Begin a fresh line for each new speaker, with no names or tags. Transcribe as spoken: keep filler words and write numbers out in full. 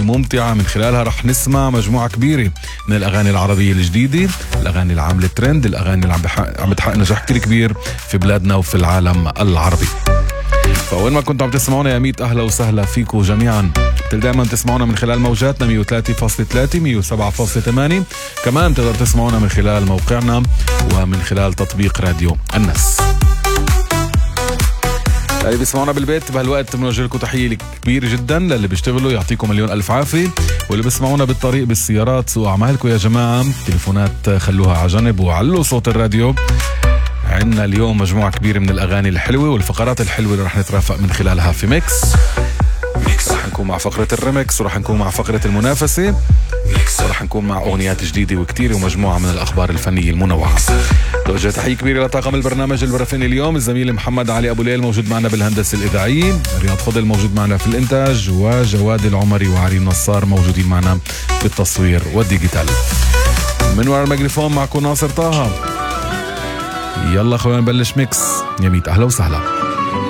ممتعة من خلالها رح نسمع مجموعة كبيرة من الأغاني العربية الجديدة، الأغاني اللي عاملة ترند، الأغاني اللي عم بحقق عم بتحقق نجاح كتير كبير في بلادنا وفي العالم العربي. فوين ما كنتوا عم تسمعونا يا ميت أهلا وسهلا فيكم جميعا. دائما تسمعونا من خلال موجاتنا مية وثلاثة فاصلة ثلاثة مية وسبعة فاصلة ثمانية، كمان تقدر تسمعونا من خلال موقعنا ومن خلال تطبيق راديو الناس. اللي بيسمعونا بالبيت بهالوقت بنوجه لكم تحية كبيرة جدا، للي بيشتغلوا يعطيكم مليون ألف عافية، واللي بيسمعونا بالطريق بالسيارات سووا أعمالكم يا جماعة، تليفونات خلوها على جنب وعلوا صوت الراديو. عندنا اليوم مجموعة كبيرة من الأغاني الحلوة والفقرات الحلوة اللي رح نترافق من خلالها في ميكس. رح نكون مع فقرة الريمكس، ورح نكون مع فقرة المنافسة، ورح نكون مع أغنيات جديدة وكتير ومجموعة من الأخبار الفنية المنوعة. توجه تحية كبيرة لطاقم البرنامج البرفاني اليوم، الزميل محمد علي أبو ليل موجود معنا بالهندسة الإذاعية، رياض فضل موجود معنا في الإنتاج، وجواد العمري وعريم نصار موجودين معنا في التصوير والديجيتال. من وراء الميكروفون معكم ناصر طه. يلا خلينا نبلش ميكس. يا ميت أهلا وسهلا.